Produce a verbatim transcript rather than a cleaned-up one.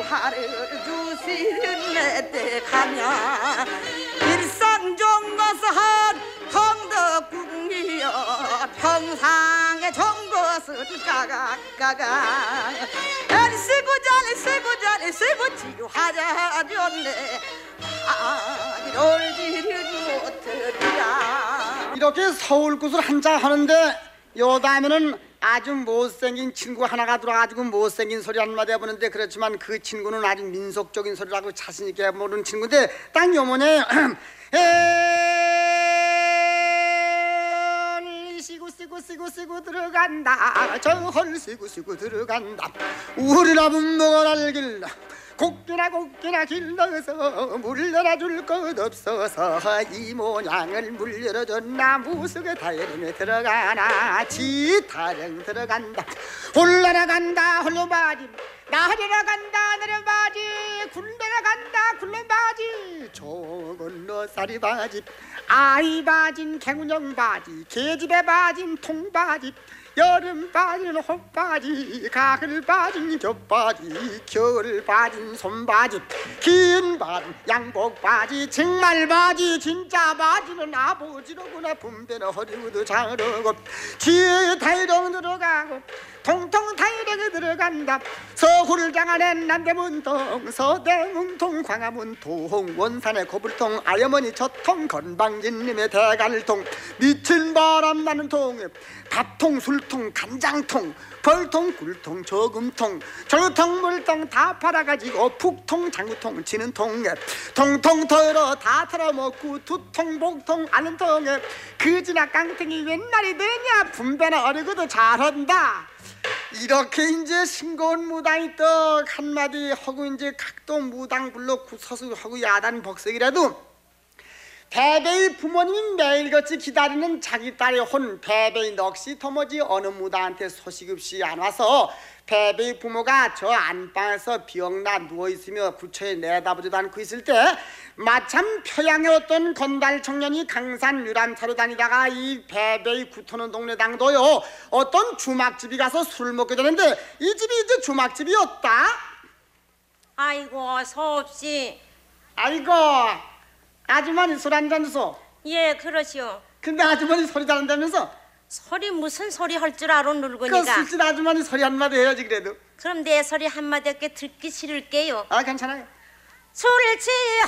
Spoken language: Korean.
차를 주시는 내 가냐 일상 정것은 황덕궁이여 평상의 정것은 가가가가 엘시구잘 엘시구잘 엘시구 지루하자련네 아니 놀지를 못하리라. 이렇게 서울굿을 한자 하는데 요 다음에는 아주 못생긴 친구 하나가 들어가지고 못생긴 소리 한마디 해보는데, 그렇지만 그 친구는 아주 민속적인 소리라고 자신있게 해보는 친구인데 딱 요번에 시구 시구 시구 시구 들어간다 저헐 시구 시구 들어간다 우리나 분모가 알길라 곡기나 곡기나 길러서 물려라 줄 것 없어서 이 모양을 물려라 줬나 무속의 타령에 들어가나 지 타령 들어간다 홀라라 간다 홀로바지 나하리라 간다 내려바지 굴러라 간다 굴러바지 저걸로 쌀이바지 아이바진 개운형바지 계집에 바진 통바지 여름 바진 호바지 가을 바진 겹바지 겨울 바진 손바지 긴 바진 양복 바지 정말 바지 진짜 바지는 아버지로구나 분배는 허리우드 장으로고 뒤에 타이령 들어가고 통통 타이령에 들어간다 서구를 장안엔 남대문통 서대문통 광화문통 원산의 고불통 아여머니 저통 건방진님의 대갈통 미친 바람 나는 통에 밥통 술통 간장통 벌통 굴통 저금통 저통 물통 다 팔아가지고 푹통 장구통 지는 통에 통통 털어 다 털어먹고 두통 복통 아는 통에 그지나 깡통이 웬 말이 되냐 분배나 어리고도 잘한다. 이렇게 이제 싱거운 무당이 떡 한마디 하고 이제 각도 무당 불러 구서수하고 야단 복석이라도 패배의 부모님이 매일같이 기다리는 자기 딸의 혼 패배의 넋이 터머지 어느 무당한테 소식 없이 안 와서 패배의 부모가 저 안방에서 비억나 누워있으며 구처에 내다보지도 않고 있을 때 마참 표양의 어떤 건달 청년이 강산 유람차로 다니다가 이 패배의 구토는 동네 당도요 어떤 주막집이 가서 술을 먹게 되는데 이 집이 이제 주막집이었다. 아이고 서없이. 아이고 아주머니 술 한잔 주소. 예 그러시오. 근데 아주머니 소리 잘한다면서? 소리 무슨 소리 할 줄 알아 그 늙으니까. 술집 아주머니 소리 한마디 해야지 그래도. 그럼 내 소리 한마디밖에 듣기 싫을게요. 아 괜찮아요. 술을 취하